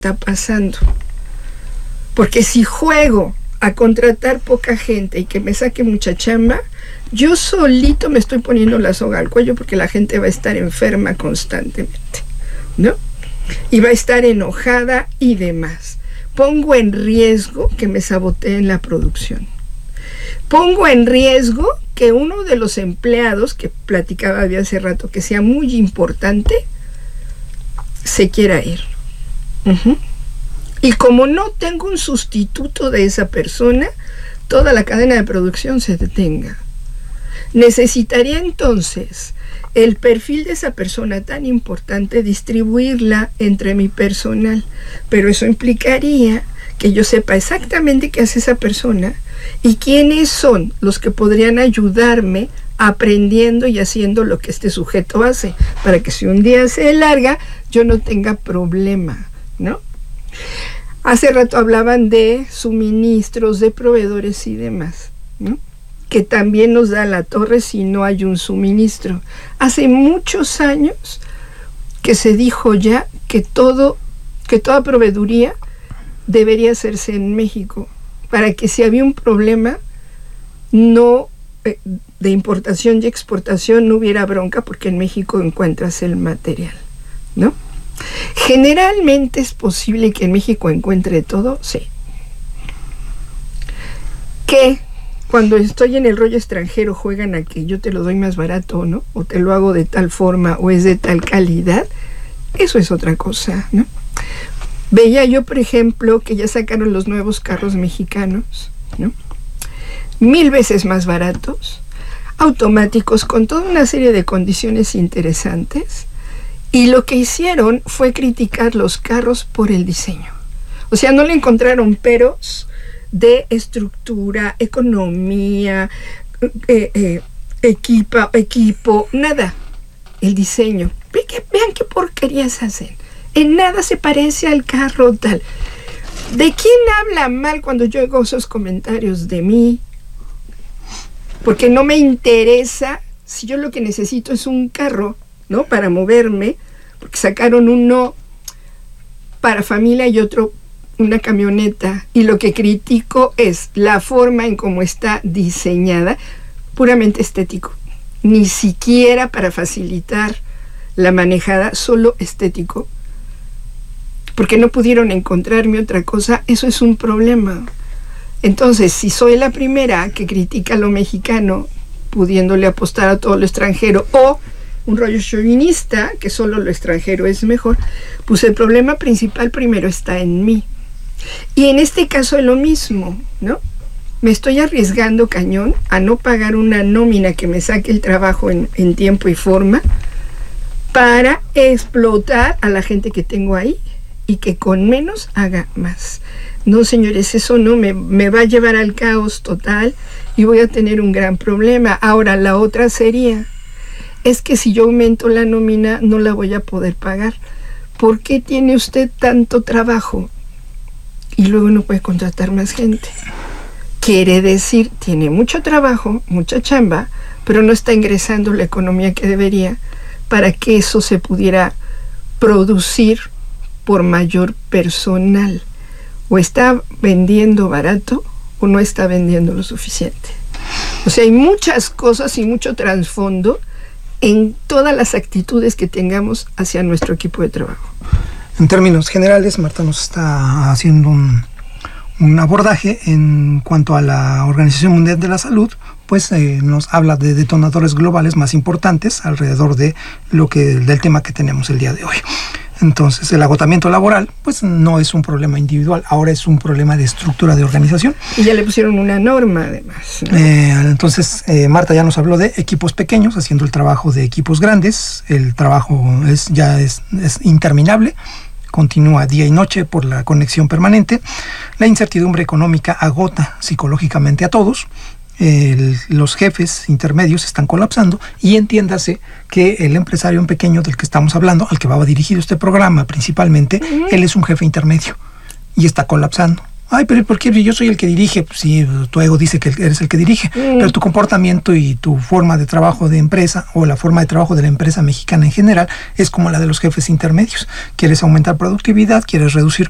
está pasando. Porque si juego a contratar poca gente y que me saque mucha chamba, yo solito me estoy poniendo la soga al cuello porque la gente va a estar enferma constantemente, ¿no? Y va a estar enojada y demás. Pongo en riesgo que me saboteen la producción. Pongo en riesgo que uno de los empleados que platicaba de hace rato, que sea muy importante, se quiera ir. Y como no tengo un sustituto de esa persona, toda la cadena de producción se detenga. Necesitaría entonces el perfil de esa persona tan importante, distribuirla entre mi personal, pero eso implicaría que yo sepa exactamente qué hace esa persona y quiénes son los que podrían ayudarme aprendiendo y haciendo lo que este sujeto hace, para que si un día se larga, yo no tenga problema, ¿no? Hace rato hablaban de suministros, de proveedores y demás, ¿no? Que también nos da la torre si no hay un suministro. Hace muchos años que se dijo ya que toda proveeduría debería hacerse en México, para que si había un problema no de importación y exportación no hubiera bronca, porque en México encuentras el material, ¿no? Generalmente es posible que en México encuentre todo, sí. Que cuando estoy en el rollo extranjero juegan a que yo te lo doy más barato, ¿no? O te lo hago de tal forma o es de tal calidad. Eso es otra cosa, ¿no? Veía yo, por ejemplo, que ya sacaron los nuevos carros mexicanos, ¿no? 1000 veces más baratos, automáticos, con toda una serie de condiciones interesantes. Y lo que hicieron fue criticar los carros por el diseño. O sea, no le encontraron peros de estructura, economía, equipo, nada. El diseño. Vean qué porquerías hacen. En nada se parece al carro tal. ¿De quién habla mal cuando yo hago esos comentarios de mí? Porque no me interesa. Si yo lo que necesito es un carro, ¿no? Para moverme, porque sacaron uno para familia y otro una camioneta, y lo que critico es la forma en cómo está diseñada, puramente estético, ni siquiera para facilitar la manejada, solo estético, porque no pudieron encontrarme otra cosa. Eso es un problema. Entonces, si soy la primera que critica lo mexicano, pudiéndole apostar a todo lo extranjero, o un rollo chauvinista, que solo lo extranjero es mejor, pues el problema principal primero está en mí. Y en este caso es lo mismo, ¿no? Me estoy arriesgando cañón a no pagar una nómina que me saque el trabajo en tiempo y forma para explotar a la gente que tengo ahí y que con menos haga más. No, señores, eso no me va a llevar al caos total y voy a tener un gran problema. Ahora, la otra sería, es que si yo aumento la nómina no la voy a poder pagar. ¿Por qué tiene usted tanto trabajo y luego no puede contratar más gente? Quiere decir, tiene mucho trabajo, mucha chamba, pero no está ingresando la economía que debería para que eso se pudiera producir por mayor personal. O está vendiendo barato o no está vendiendo lo suficiente. O sea, hay muchas cosas y mucho trasfondo en todas las actitudes que tengamos hacia nuestro equipo de trabajo. En términos generales, Marta nos está haciendo un abordaje en cuanto a la Organización Mundial de la Salud, pues nos habla de detonadores globales más importantes alrededor de del tema que tenemos el día de hoy. Entonces, el agotamiento laboral, pues no es un problema individual, ahora es un problema de estructura de organización. Y ya le pusieron una norma, además, ¿no? Entonces, Marta ya nos habló de equipos pequeños haciendo el trabajo de equipos grandes. El trabajo es interminable, continúa día y noche por la conexión permanente. La incertidumbre económica agota psicológicamente a todos. Los jefes intermedios están colapsando, y entiéndase que el empresario pequeño del que estamos hablando, al que va dirigido este programa principalmente, él es un jefe intermedio y está colapsando. Ay, pero ¿por qué? Yo soy el que dirige. Pues sí, tu ego dice que eres el que dirige, pero tu comportamiento y tu forma de trabajo de empresa, o la forma de trabajo de la empresa mexicana en general, es como la de los jefes intermedios. Quieres aumentar productividad, quieres reducir